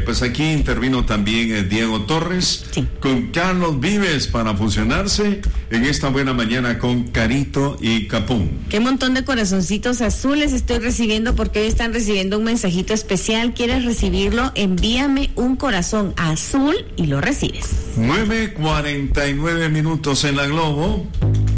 pues aquí intervino también Diego Torres, sí, con Carlos Vives para fusionarse en esta buena mañana con Carito y Capún. Qué montón de corazoncitos azules estoy recibiendo, porque hoy están recibiendo un mensajito especial. ¿Quieres recibirlo? Envíame un corazón azul y lo recibes. 9:49 en la Globo.